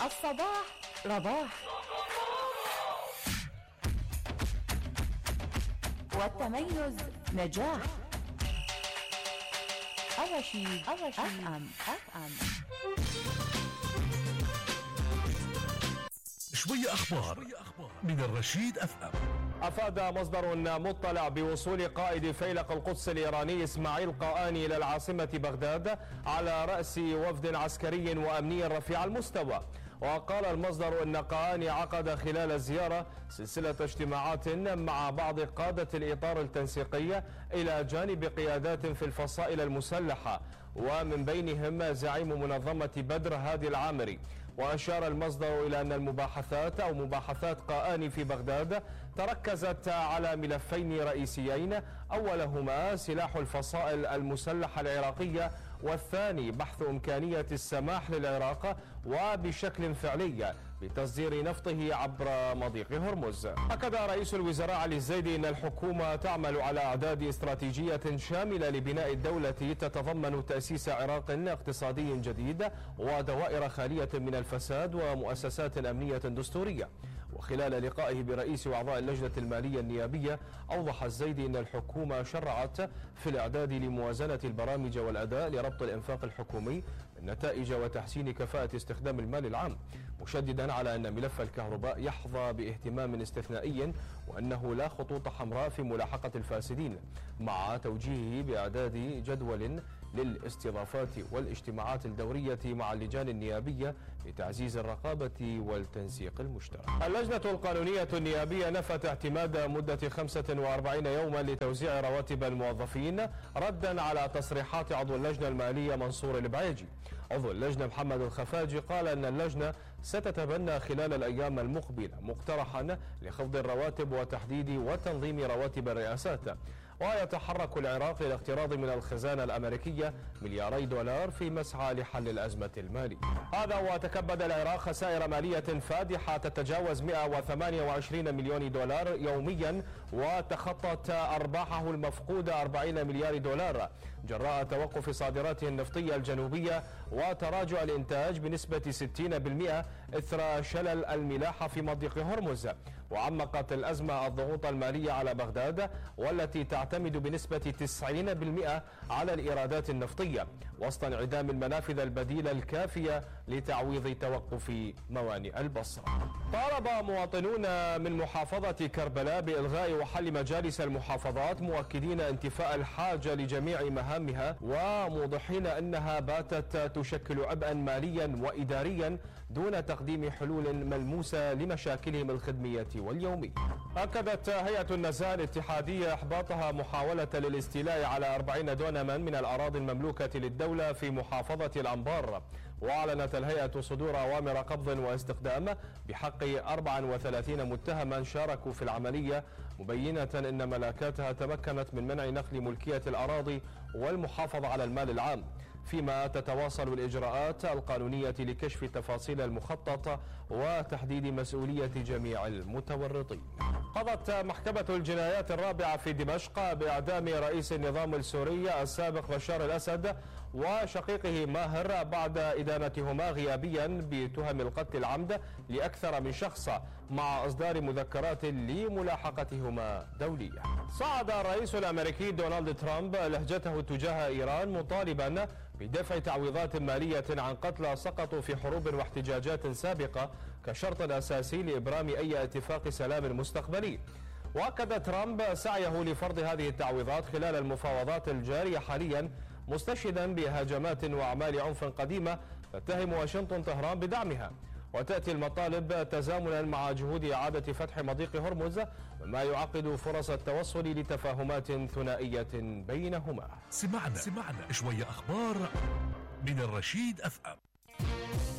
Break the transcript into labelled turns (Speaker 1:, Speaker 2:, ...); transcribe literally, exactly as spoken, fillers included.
Speaker 1: الصباح رباح، والتميز نجاح. الرشيد الرشيد أف أم أف أم.
Speaker 2: شوية أخبار من الرشيد أف أم.
Speaker 3: أفاد مصدر مطلع بوصول قائد فيلق القدس الإيراني إسماعيل قآني إلى العاصمة بغداد على رأس وفد عسكري وأمني رفيع المستوى. وقال المصدر أن قآني عقد خلال الزيارة سلسلة اجتماعات مع بعض قادة الإطار التنسيقي إلى جانب قيادات في الفصائل المسلحة، ومن بينهم زعيم منظمة بدر هادي العامري. وأشار المصدر إلى أن المباحثات أو مباحثات قآني في بغداد تركزت على ملفين رئيسيين، أولهما سلاح الفصائل المسلحة العراقية، والثاني بحث إمكانية السماح للعراق وبشكل فعلي بتصدير نفطه عبر مضيق هرمز. أكد رئيس الوزراء علي الزيدي أن الحكومة تعمل على إعداد استراتيجية شاملة لبناء الدولة تتضمن تأسيس عراق اقتصادي جديد ودوائر خالية من الفساد ومؤسسات أمنية دستورية. وخلال لقائه برئيس وأعضاء اللجنة المالية النيابية، أوضح الزيدي أن الحكومة شرعت في الإعداد لموازنة البرامج والأداء لربط الإنفاق الحكومي بالنتائج وتحسين كفاءة استخدام المال العام، مشددا على أن ملف الكهرباء يحظى باهتمام استثنائي وأنه لا خطوط حمراء في ملاحقة الفاسدين، مع توجيهه بإعداد جدول للاستضافات والاجتماعات الدورية مع اللجان النيابية لتعزيز الرقابة والتنسيق المشترك. اللجنة القانونية النيابية نفت اعتماد مدة خمسة وأربعين يوما لتوزيع رواتب الموظفين، ردا على تصريحات عضو اللجنة المالية منصور البعيجي. عضو اللجنة محمد الخفاجي قال أن اللجنة ستتبنى خلال الأيام المقبلة مقترحا لخفض الرواتب وتحديد وتنظيم رواتب الرئاسات. ويتحرك العراق للاقتراض من الخزانة الأمريكية ملياري دولار في مسعى لحل الأزمة المالية. هذا وتكبد العراق خسائر مالية فادحة تتجاوز مئة وثمانية وعشرين مليون دولار يوميا، وتخطت أرباحه المفقودة أربعين مليار دولار جراء توقف صادراته النفطية الجنوبية وتراجع الإنتاج بنسبة ستين بالمئة إثر شلل الملاحة في مضيق هرمز. وعمقت الأزمة الضغوط المالية على بغداد، والتي تعتمد بنسبة تسعين بالمئة على الإيرادات النفطية، وسط انعدام المنافذ البديلة الكافية لتعويض توقف موانئ البصرة. طالب مواطنون من محافظة كربلاء بإلغاء وحل مجالس المحافظات، مؤكدين انتفاء الحاجة لجميع مهامها وموضحين أنها باتت تشكل عبئا ماليا وإداريا دون تقديم حلول ملموسة لمشاكلهم الخدمية واليومية. أكدت هيئة النزاهة الاتحادية إحباطها محاولة للاستيلاء على أربعين دونما من الأراضي المملوكة للدولة في محافظة الأنبار. وأعلنت الهيئة صدور أوامر قبض واستخدام بحق أربعة وثلاثين متهما شاركوا في العملية، مبينة أن ملاكاتها تمكنت من منع نقل ملكية الأراضي والمحافظة على المال العام، فيما تتواصل الإجراءات القانونية لكشف تفاصيل المخطط وتحديد مسؤولية جميع المتورطين. قضت محكمة الجنايات الرابعة في دمشق بإعدام رئيس النظام السوري السابق بشار الأسد وشقيقه ماهر بعد إدانتهما غيابيا بتهم القتل العمد لأكثر من شخص، مع إصدار مذكرات لملاحقتهما دوليا. صعد الرئيس الأمريكي دونالد ترامب لهجته تجاه إيران، مطالبا بدفع تعويضات مالية عن قتلى سقطوا في حروب واحتجاجات سابقة كشرط أساسي لإبرام أي اتفاق سلام مستقبلي. وأكد ترامب سعيه لفرض هذه التعويضات خلال المفاوضات الجارية حاليا، مستشهدا بهجمات وأعمال عنف قديمة تتهم واشنطن طهران بدعمها. وتأتي المطالب تزامنا مع جهود إعادة فتح مضيق هرمز، مما يعقد فرص التوصل لتفاهمات ثنائية بينهما.
Speaker 2: سمعنا سمعنا شوية أخبار من الرشيد أف أم.